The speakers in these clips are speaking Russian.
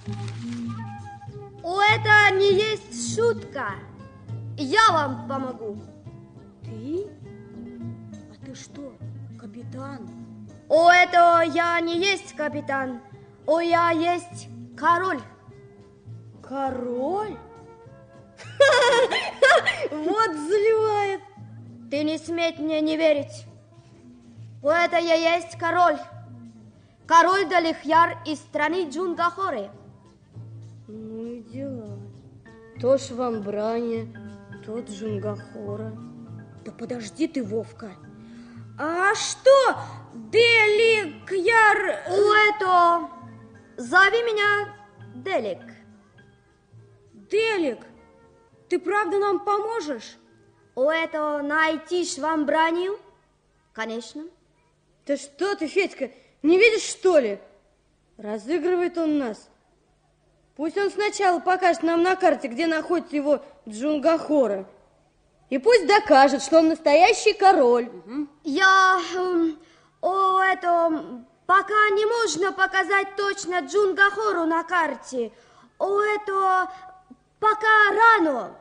Это не есть шутка. Я вам помогу. Ты? А ты что, капитан? Это я не есть капитан. Я есть король. Король? Вот заливает. Ты не смей мне не верить. Это я есть король. Король Далихьяр из страны Джунгахоры. Ну и дела. То Швамбране, то Джунгахора. Да подожди ты, Вовка. А что, Делик-Яр... Это... Зови меня Делик. Делик, ты правда нам поможешь? Это найти Швамбранию? Конечно. Да что ты, Федька, не видишь, что ли? Разыгрывает он нас. Пусть он сначала покажет нам на карте, где находится его Джунгахора. И пусть докажет, что он настоящий король. Я... Пока не можно показать точно Джунгахору на карте. Это... Пока рано.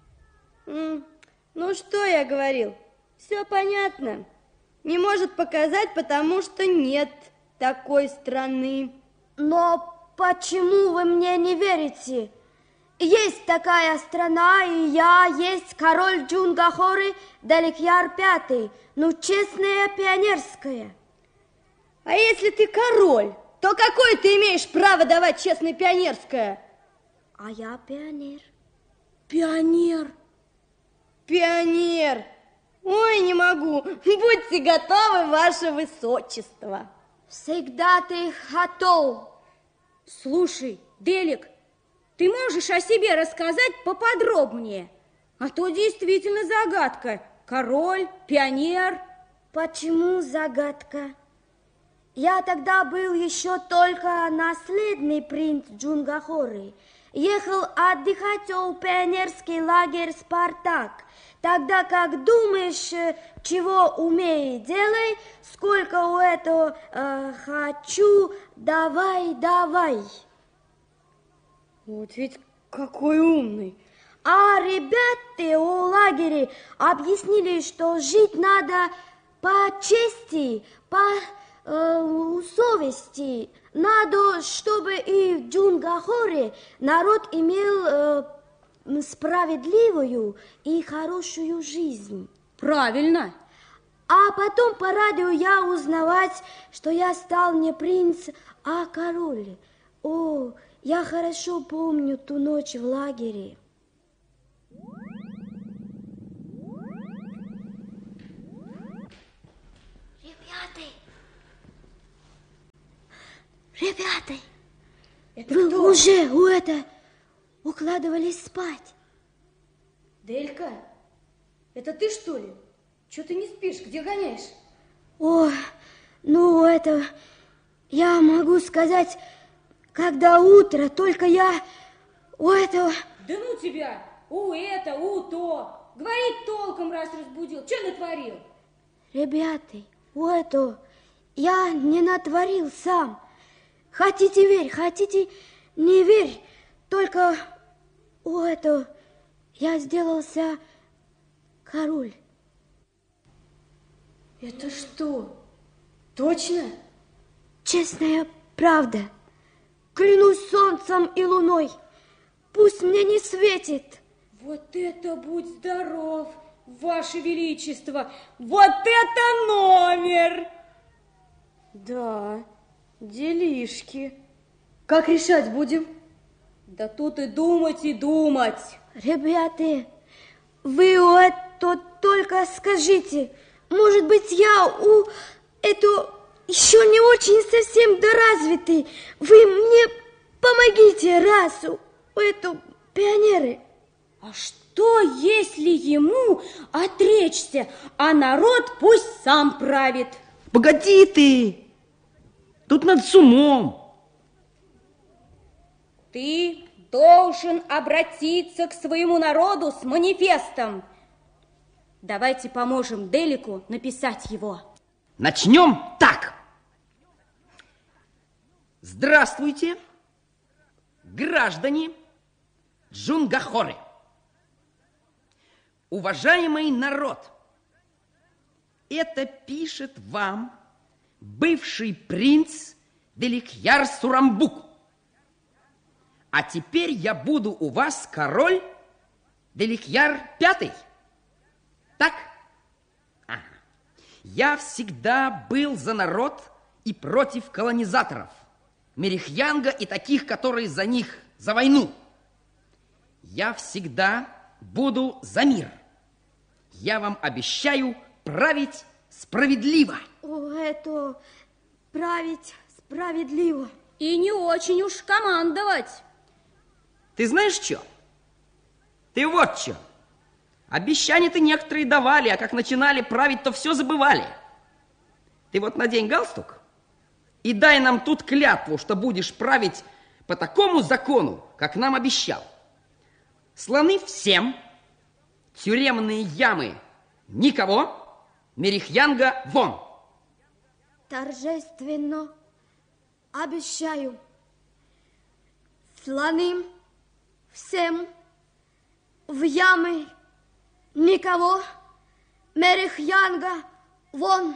Ну, что я говорил? Все понятно. Не может показать, потому что нет такой страны. Но почему вы мне не верите? Есть такая страна, и я есть король Джунгахоры Далихьяр Пятый. Ну, честная пионерская. А если ты король, то какое ты имеешь право давать честное пионерское? А я пионер. Пионер. Пионер. Ой, не могу. Будьте готовы, ваше высочество. Всегда ты готов. Слушай, Делик, ты можешь о себе рассказать поподробнее? А то действительно загадка. Король, пионер. Почему загадка? Я тогда был еще только наследный принц Джунгахоры. Ехал отдыхать в пионерский лагерь «Спартак». Тогда как думаешь, чего умей, делай, сколько у этого хочу, давай. Вот ведь какой умный. А ребята у лагеря объяснили, что жить надо по чести, по совести. Надо, чтобы и в Джунгахоре народ имел справедливую и хорошую жизнь. Правильно. А потом по радио я узнавать, что я стал не принц, а король. О, я хорошо помню ту ночь в лагере. Ребята, вы кто? уже укладывались спать. Делька, это ты, что ли? Чего ты не спишь? Где гоняешь? Я могу сказать, когда утро, только я Да ну тебя! То. Говори толком, раз разбудил. Что натворил? Ребята, я не натворил сам. Хотите верь, хотите не верь, только я сделался король. Это что? Точно? Честная правда. Клянусь солнцем и луной. Пусть мне не светит. Вот это будь здоров, Ваше Величество. Вот это номер! Да, делишки. Как решать будем? Да тут и думать. Ребята, вы это только скажите. Может быть, я еще не очень совсем доразвитый. Вы мне помогите раз, пионеры. А что, если ему отречься, а народ пусть сам правит? Погоди ты! Тут надо с умом. Ты должен обратиться к своему народу с манифестом. Давайте поможем Делику написать его. Начнем так. Здравствуйте. граждане Джунгахоры, уважаемый народ, это пишет вам бывший принц Деликьяр Сурамбук. А теперь я буду у вас король Деликьяр Пятый. Так? Ага. Я всегда был за народ и против колонизаторов, Мерихьянга и таких, которые за них, за войну. Я всегда буду за мир. Я вам обещаю править справедливо. О, это править справедливо. И не очень уж командовать. Ты знаешь что? Ты вот что. Обещания-то некоторые давали, а как начинали править, то все забывали. Ты вот надень галстук и дай нам тут клятву, что будешь править по такому закону, как нам обещал. Слоны всем, тюремные ямы никого, Мерихьянга вон. Торжественно обещаю. Слоны всем, в ямы никого, Мерихьянга вон.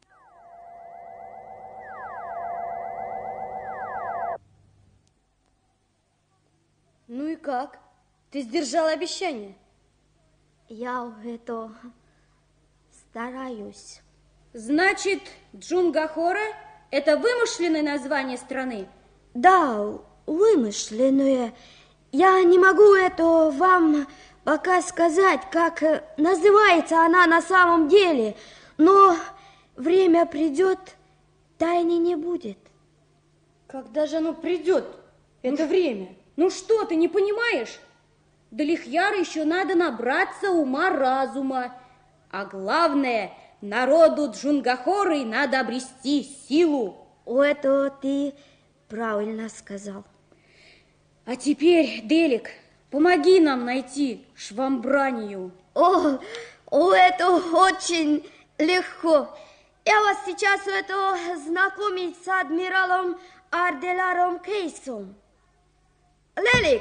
Ну и как? Ты сдержал обещание? Я это стараюсь. Значит, Джунгахора – это вымышленное название страны? Да, вымышленное. Я не могу это вам пока сказать, как называется она на самом деле, но время придет, тайны не будет. Когда же оно придет, это время? Ну что, ты не понимаешь? До Лихьяра еще надо набраться ума-разума. А главное, народу Джунгахоры надо обрести силу. Это ты правильно сказал. А теперь, Делик, помоги нам найти Швамбранию. О, это очень легко. Я вас сейчас знакомить с адмиралом Арделаром Кейсом. Лелик!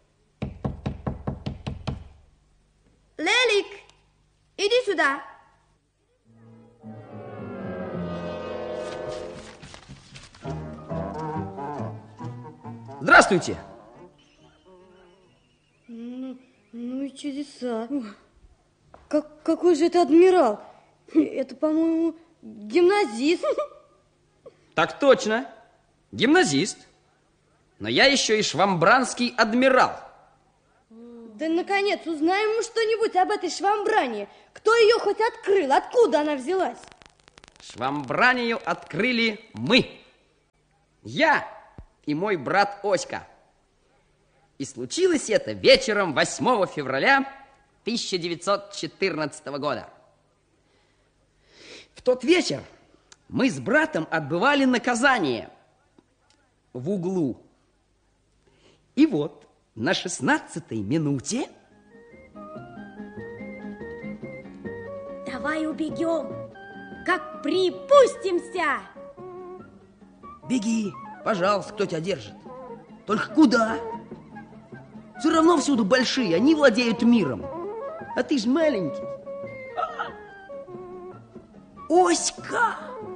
Лелик, иди сюда. Здравствуйте. Ну и чудеса. Какой же это адмирал? Это, по-моему, гимназист. Так точно, гимназист. Но я еще и швамбранский адмирал. Да, наконец, узнаем мы что-нибудь об этой Швамбране. Кто ее хоть открыл? Откуда она взялась? Швамбранию открыли мы. Я и мой брат Оська. И случилось это вечером 8 февраля 1914 года. В тот вечер мы с братом отбывали наказание в углу. И вот на 16-й минуте... Давай убегем, как припустимся. Беги, пожалуйста, кто тебя держит. Только куда? Все равно всюду большие, они владеют миром. А ты ж маленький. Оська!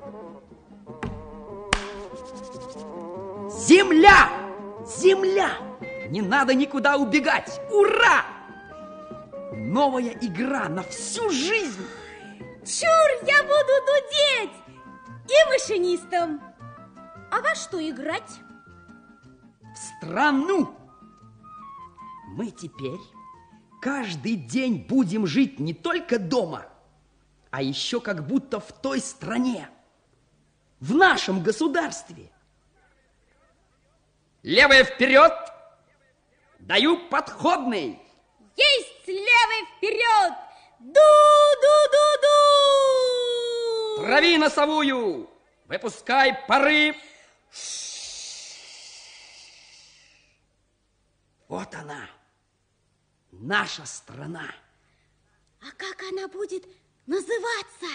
Земля! Земля! Не надо никуда убегать! Ура! Новая игра на всю жизнь! Чур, я буду дудеть! И машинистом. А во что играть? В страну! Мы теперь каждый день будем жить не только дома, а еще как будто в той стране, в нашем государстве. Левая вперед! Даю подходный! Есть левый вперед! Ду-ду-ду-ду! Трави носовую! Выпускай пары! Вот она, наша страна. А как она будет называться?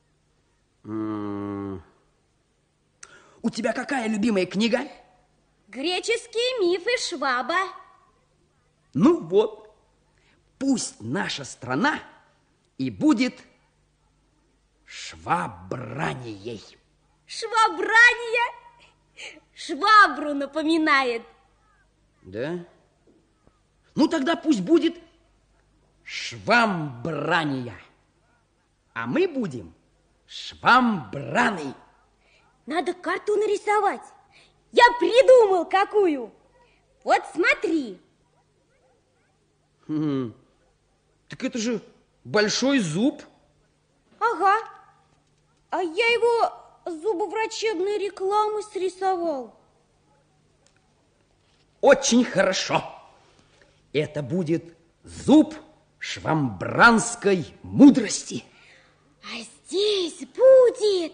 У тебя какая любимая книга? Греческие мифы Шваба. Ну вот, пусть наша страна и будет Швабранией. Швабрания? Швабру напоминает. Да? Ну тогда пусть будет Швамбрания. А мы будем Швамбраны. Надо карту нарисовать. Я придумал какую. Вот смотри. Так это же большой зуб. Ага. А я его зубоврачебной рекламой срисовал. Очень хорошо. Это будет зуб швамбранской мудрости. А здесь будет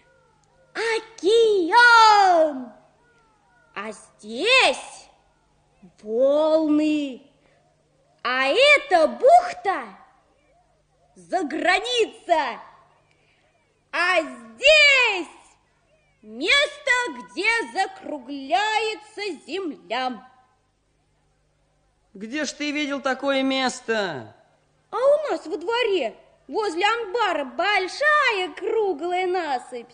океан. А здесь волны. А это бухта за граница. А здесь место, где закругляется земля. Где ж ты видел такое место? А у нас во дворе, возле амбара, большая круглая насыпь.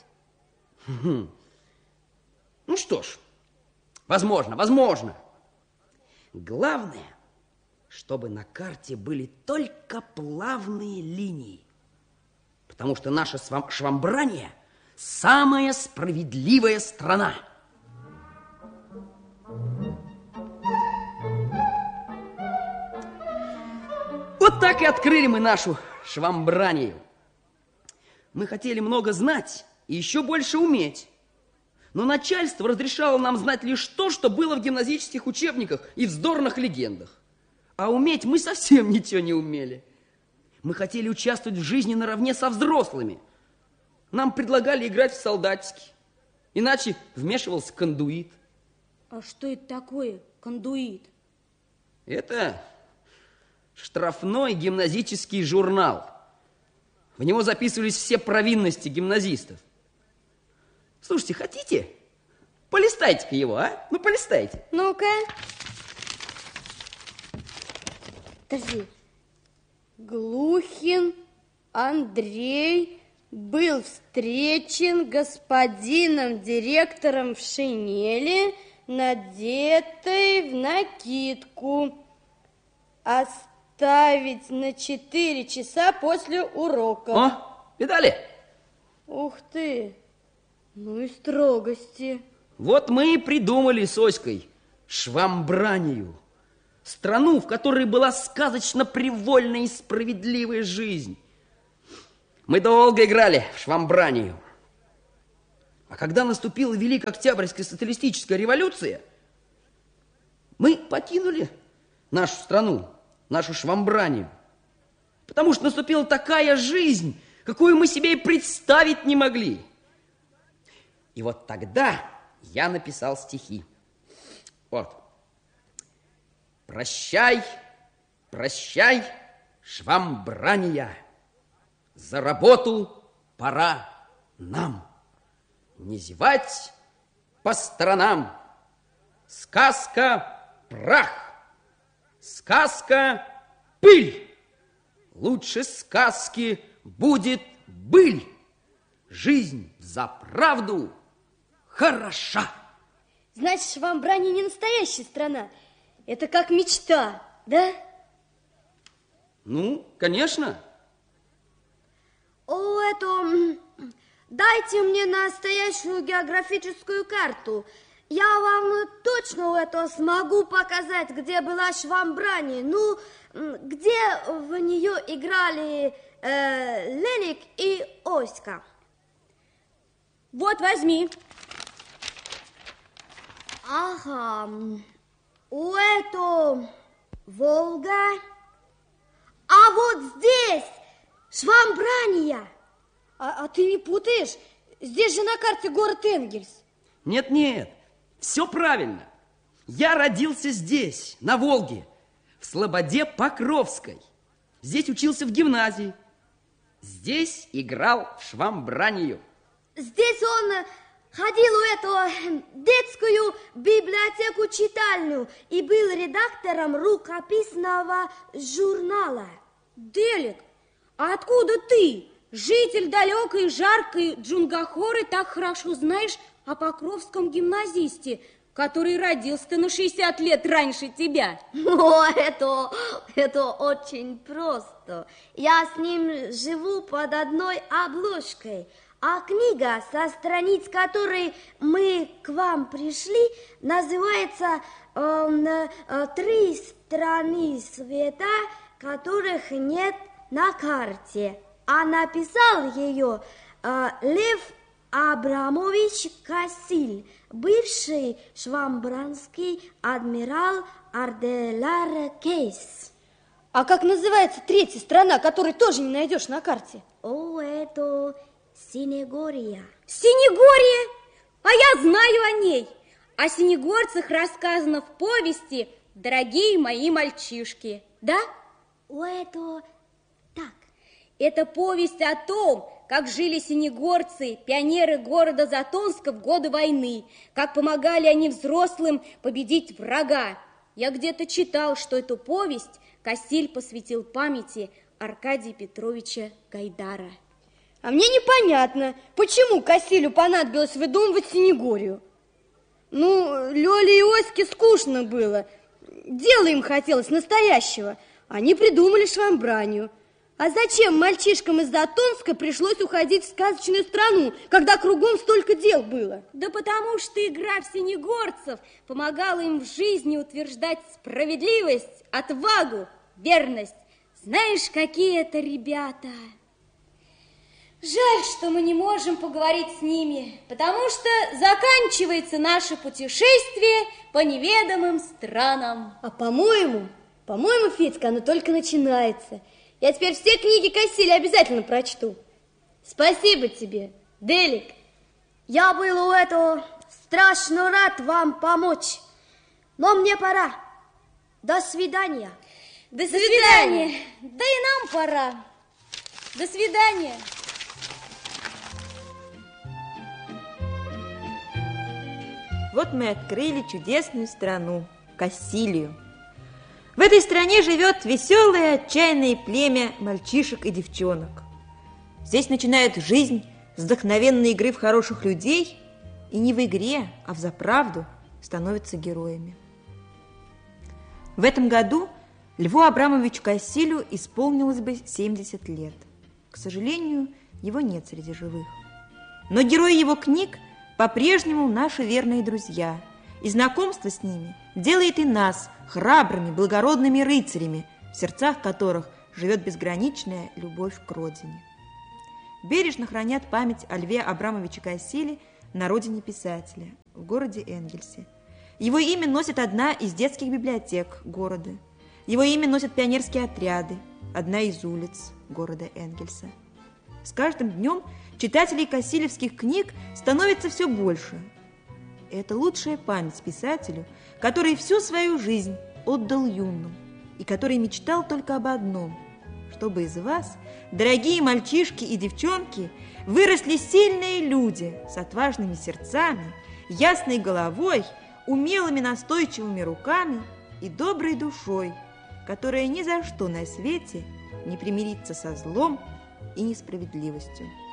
Ну что ж, возможно. Главное, чтобы на карте были только плавные линии. Потому что наша Швамбрания самая справедливая страна. Вот так и открыли мы нашу Швамбранию. Мы хотели много знать и еще больше уметь. Но начальство разрешало нам знать лишь то, что было в гимназических учебниках и вздорных легендах. А уметь мы совсем ничего не умели. Мы хотели участвовать в жизни наравне со взрослыми. Нам предлагали играть в солдатики. Иначе вмешивался кондуит. А что это такое, кондуит? Это штрафной гимназический журнал. В него записывались все провинности гимназистов. Слушайте, хотите? Полистайте-ка его, а? Ну, полистайте. Ну-ка. Подожди. Глухин Андрей был встречен господином директором в шинели, надетой в накидку. Оставить на 4 часа после урока. О, видали? Ух ты, ну и строгости. Вот мы и придумали с Оськой Швамбранию. Страну, в которой была сказочно привольная и справедливая жизнь. Мы долго играли в Швамбранию. А когда наступила Великая Октябрьская социалистическая революция, мы покинули нашу страну, нашу Швамбранию. Потому что наступила такая жизнь, какую мы себе и представить не могли. И вот тогда я написал стихи. Вот. Прощай, прощай, Швамбрания, за работу пора нам. Не зевать по сторонам. Сказка – прах, сказка – пыль. Лучше сказки будет быль. Жизнь за правду хороша. Значит, Швамбрания не настоящая страна. Это как мечта, да? Ну, конечно. Дайте мне настоящую географическую карту. Я вам точно это смогу показать, где была Швамбрания. Ну, где в нее играли Леник и Оська. Вот, возьми. Ага. У этого Волга. А вот здесь Швамбрания. А ты не путаешь? Здесь же на карте город Энгельс. Нет, все правильно. Я родился здесь, на Волге, в Слободе Покровской. Здесь учился в гимназии. Здесь играл в Швамбранию. Здесь он ходил в эту детскую библиотеку-читальню и был редактором рукописного журнала. Делик, а откуда ты, житель далекой и жаркой Джунгахоры, так хорошо знаешь о покровском гимназисте, который родился на 60 лет раньше тебя? О, это очень просто. Я с ним живу под одной обложкой. А книга, со страниц которой мы к вам пришли, называется «Три страны света, которых нет на карте». А написал ее Лев Абрамович Кассиль, бывший швабранский адмирал Арделар Кейс. А как называется третья страна, которую тоже не найдешь на карте? О, это Синегория. Синегория? А я знаю о ней. О синегорцах рассказано в повести «Дорогие мои мальчишки». Да? О, это так. Это повесть о том, как жили синегорцы, пионеры города Затонска в годы войны, как помогали они взрослым победить врага. Я где-то читал, что эту повесть Кассиль посвятил памяти Аркадия Петровича Гайдара. А мне непонятно, почему Кассилю понадобилось выдумывать Синегорию. Ну, Лёле и Оське скучно было. Дела им хотелось настоящего. Они придумали швабранию. А зачем мальчишкам из Затонска пришлось уходить в сказочную страну, когда кругом столько дел было? Да потому что игра в синегорцев помогала им в жизни утверждать справедливость, отвагу, верность. Знаешь, какие это ребята? Жаль, что мы не можем поговорить с ними, потому что заканчивается наше путешествие по неведомым странам. А по-моему, Федька, оно только начинается. Я теперь все книги Кассиля обязательно прочту. Спасибо тебе, Делик. Я был у этого страшно рад вам помочь, но мне пора. До свидания. До свидания. Да и нам пора. До свидания. Вот мы открыли чудесную страну, Кассилию. В этой стране живет веселое, отчаянное племя мальчишек и девчонок. Здесь начинают жизнь с вдохновенной игры в хороших людей, и не в игре, а взаправду становятся героями. В этом году Льву Абрамовичу Кассилю исполнилось бы 70 лет. К сожалению, его нет среди живых. Но герои его книг по-прежнему наши верные друзья, и знакомство с ними делает и нас храбрыми, благородными рыцарями, в сердцах которых живет безграничная любовь к родине. Бережно хранят память о Льве Абрамовиче Кассиле на родине писателя, в городе Энгельсе. Его имя носит одна из детских библиотек города. Его имя носят пионерские отряды, одна из улиц города Энгельса. С каждым днем читателей кассилевских книг становится все больше. Это лучшая память писателю, который всю свою жизнь отдал юному и который мечтал только об одном, чтобы из вас, дорогие мальчишки и девчонки, выросли сильные люди с отважными сердцами, ясной головой, умелыми настойчивыми руками и доброй душой, которая ни за что на свете не примирится со злом и несправедливостью.